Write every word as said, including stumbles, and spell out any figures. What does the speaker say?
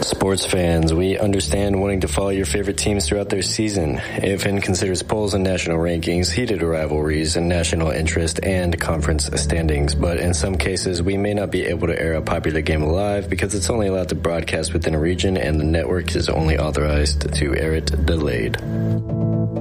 Sports fans, we understand wanting to follow your favorite teams throughout their season. A F N considers polls and national rankings, heated rivalries, and national interest and conference standings. But in some cases, we may not be able to air a popular game live because it's only allowed to broadcast within a region and the network is only authorized to air it delayed.